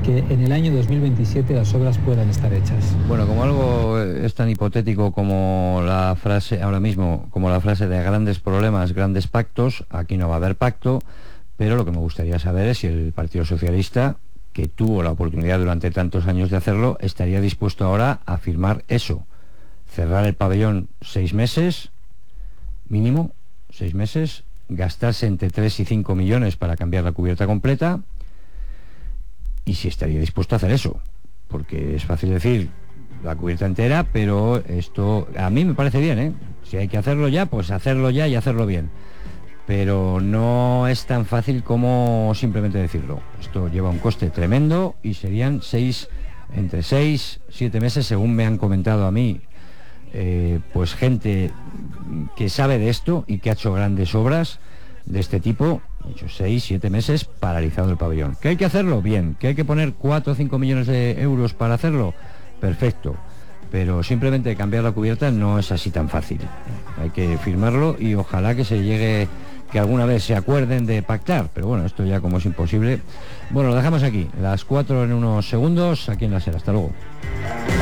que en el año 2027 las obras puedan estar hechas? Bueno, como algo es tan hipotético como la frase ahora mismo, como la frase de grandes problemas, grandes pactos, aquí no va a haber pacto, pero lo que me gustaría saber es si el Partido Socialista, que tuvo la oportunidad durante tantos años de hacerlo, estaría dispuesto ahora a firmar eso. Cerrar el pabellón 6 meses, mínimo, 6 meses, gastarse entre 3 y 5 millones para cambiar la cubierta completa, y si estaría dispuesto a hacer eso, porque es fácil decir la cubierta entera, pero esto a mí me parece bien, ¿eh? Si hay que hacerlo ya, pues hacerlo ya y hacerlo bien, pero no es tan fácil como simplemente decirlo. Esto lleva un coste tremendo y serían entre 6 y 7 meses, según me han comentado a mí, pues gente que sabe de esto y que ha hecho grandes obras de este tipo. 6, 7 meses paralizado el pabellón. ¿Que hay que hacerlo? Bien. ¿Que hay que poner 4 o 5 millones de euros para hacerlo? Perfecto. Pero simplemente cambiar la cubierta no es así tan fácil. Hay que firmarlo y ojalá que se llegue, que alguna vez se acuerden de pactar. Pero bueno, esto ya como es imposible. Bueno, lo dejamos aquí. Las 4 en unos segundos, aquí en la SER. Hasta luego.